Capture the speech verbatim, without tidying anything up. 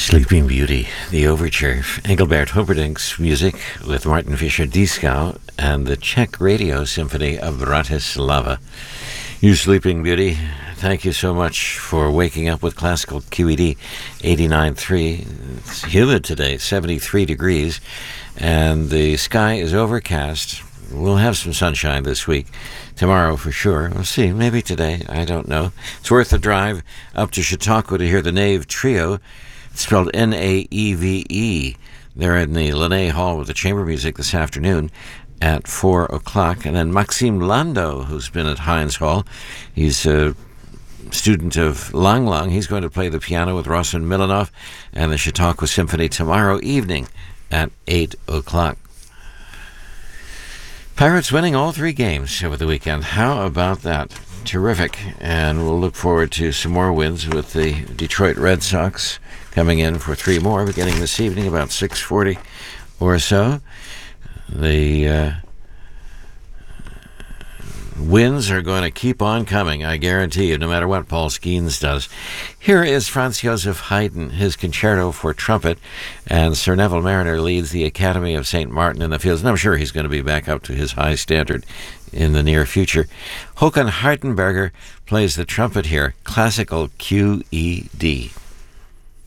Sleeping Beauty, the overture, Engelbert Humperdinck's music with Martin Fischer-Dieskau and the Czech Radio Symphony of Bratislava. You Sleeping Beauty, thank you so much for waking up with classical Q E D eighty-nine point three. It's humid today, seventy-three degrees, and the sky is overcast. We'll have some sunshine this week. Tomorrow for sure. We'll see. Maybe today. I don't know. It's worth the drive up to Chautauqua to hear the Nave Trio. It's spelled N A E V E. They're in the Linné Hall with the chamber music this afternoon at four o'clock. And then Maxime Landau, who's been at Heinz Hall, he's a student of Lang Lang. He's going to play the piano with Rossen Milanov and the Chautauqua Symphony tomorrow evening at eight o'clock. Pirates winning all three games over the weekend. How about that? Terrific. And we'll look forward to some more wins with the Detroit Red Sox coming in for three more beginning this evening about six forty or so. The uh, wins are going to keep on coming, I guarantee you, no matter what Paul Skeens does. Here is Franz Joseph Haydn, his concerto for trumpet, and Sir Neville Mariner leads the Academy of Saint Martin in the Fields, and I'm sure he's going to be back up to his high standard in the near future. Håkan Hartenberger plays the trumpet here, classical Q E D.